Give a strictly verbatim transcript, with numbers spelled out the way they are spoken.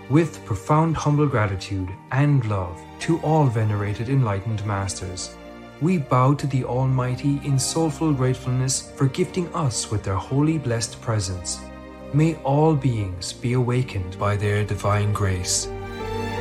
With profound humble gratitude and love to all venerated enlightened masters, we bow to the Almighty in soulful gratefulness for gifting us with their holy blessed presence. May all beings be awakened by their divine grace.